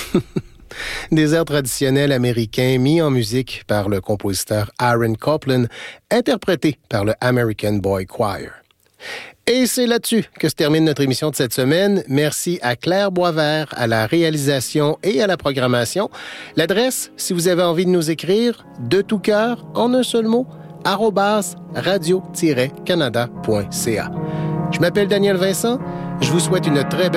Des airs traditionnels américains mis en musique par le compositeur Aaron Copland, interprétés par le American Boy Choir. Et c'est là-dessus que se termine notre émission de cette semaine. Merci à Claire Boisvert, à la réalisation et à la programmation. L'adresse, si vous avez envie de nous écrire, de tout cœur, en un seul mot, @radio-canada.ca. Je m'appelle Daniel Vincent. Je vous souhaite une très belle